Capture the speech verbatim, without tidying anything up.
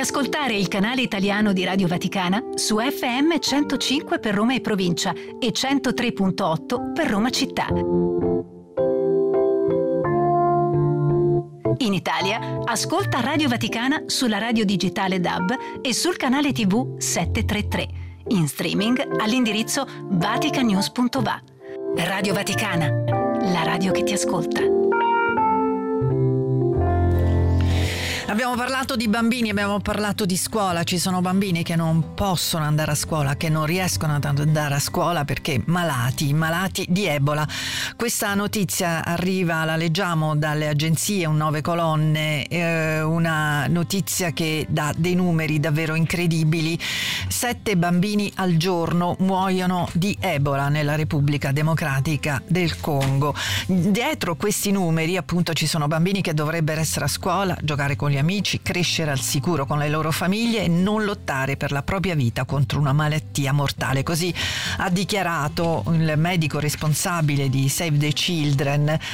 ascoltare il canale italiano di Radio Vaticana su F M centocinque per Roma e provincia e centotré virgola otto per Roma città. In Italia, ascolta Radio Vaticana sulla radio digitale D A B e sul canale tivù settecentotrentatré. In streaming all'indirizzo vaticanews punto va. Radio Vaticana, la radio che ti ascolta. Abbiamo parlato di bambini, abbiamo parlato di scuola. Ci sono bambini che non possono andare a scuola, che non riescono ad andare a scuola perché malati, malati di Ebola. Questa notizia arriva, la leggiamo dalle agenzie, un nove colonne, eh, una notizia che dà dei numeri davvero incredibili. Sette bambini al giorno muoiono di Ebola nella Repubblica Democratica del Congo. Dietro questi numeri, appunto, ci sono bambini che dovrebbero essere a scuola, giocare con gli amici, crescere al sicuro con le loro famiglie e non lottare per la propria vita contro una malattia mortale. Così ha dichiarato il medico responsabile di Save the Children